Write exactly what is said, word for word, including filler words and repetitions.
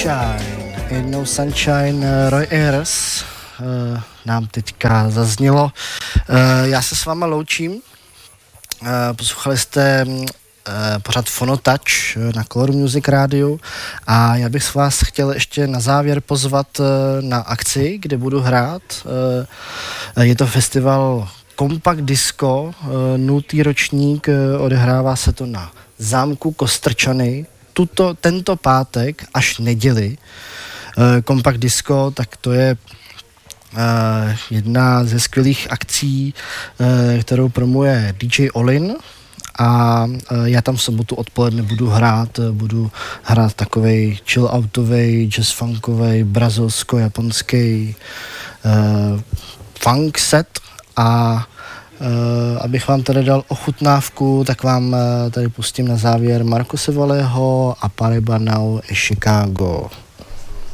Sunshine, Ain't No Sunshine, Roy Ayers uh, nám teďka zaznělo. Uh, já se s váma loučím. Uh, poslouchali jste uh, pořad Phonotouch na Color Music rádiu a já bych s vás chtěl ještě na závěr pozvat uh, na akci, kde budu hrát. Uh, je to festival Compact Disco, uh, nultý ročník, uh, odehrává se to na zámku Kostrčany. Tuto, tento pátek až neděli. Uh, Compact Disco, tak to je uh, jedna ze skvělých akcí, uh, kterou promuje D J Olin a uh, já tam v sobotu odpoledne budu hrát, uh, budu hrát takovej chill-outovej, jazz-funkovej, brazilsko-japonský uh, funk set a Uh, abych vám tady dal ochutnávku, tak vám uh, tady pustím na závěr Marco Sevalého a Paribas Now e Chicago.